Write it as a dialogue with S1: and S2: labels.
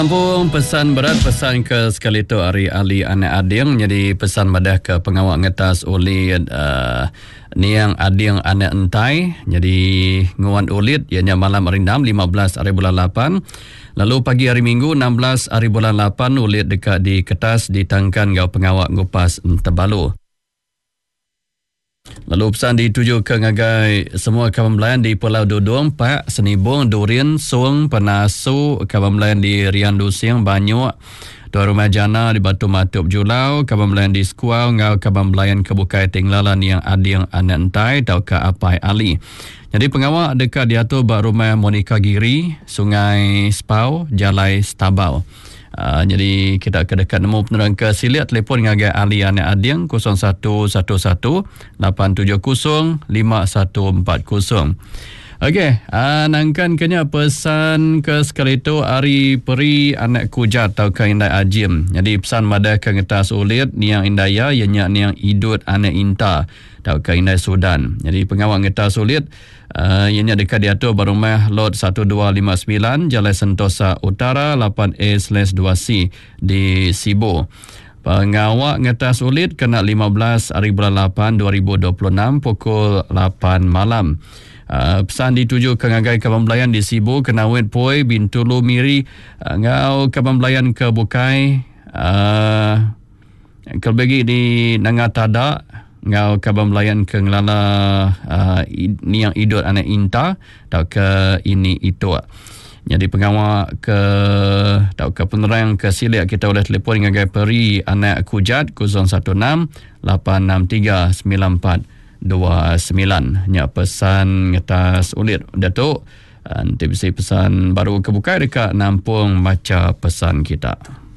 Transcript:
S1: Kampung pesan berat pesan ke sekali tu hari ahli anak ading jadi pesan badah ke pengawal ngetas ulit niang ading anak entai jadi nguan ulit ianya malam hari 6 15 hari bulan 8 lalu pagi hari Minggu 16 hari bulan 8 ulit dekat di Ketas ditangkan gau pengawal ngupas Tebalu. Lalu pesan dituju ke ngagai semua kawan melayan di Pulau Dudung, Pak, Senibung, Durian, Sung, Penasu, kawan melayan di Rian Lusing, Banyuk, Tuan Rumah Jana di Batu Matup Julau, kawan melayan di Skuau, ngau kawan melayan ke Bukai Tinglalan yang ading anak entai, tau ke Apai Ali. Jadi pengawal dekat diatur bak rumah Monika Giri, Sungai Spau, Jalai Stabau. Jadi kita ke dekat nemu penerangan ke siliat telefon ngagai ahli anak ading 0111 870 5140. Okey, nangkan kenya pesan ke sekali tu hari peri anak kujat atau ke indai ajim. Jadi pesan madah ke ngetas ulit niang indaya ianya niang idut anak inta atau ke indai Sudan. Jadi pengawal ngetas ulit ianya dekat diatur berumah lot 1259 Jalan Sentosa Utara 8A/2C di Sibu. Pengawal ngetas ulit kena 15 hari bulan 8 2026 pukul 8 malam. Pesan dituju ke ngagai kawan belayan di Sibu Kenawit Poi Bintulu Miri ngau kawan belayan ke Bukai kelbagi di Nangatada ngau kawan belayan ke ngelala niang idut anak inta atau ke ini itu. Jadi pengawal ke atau ke penerang ke siliak kita boleh telefon ngagai peri anak kujat 016 863 94 29. Nya pesan ngetas ulit Datuk. Nanti bisa pesan baru kebuka dekat Nampung Baca Pesan kita.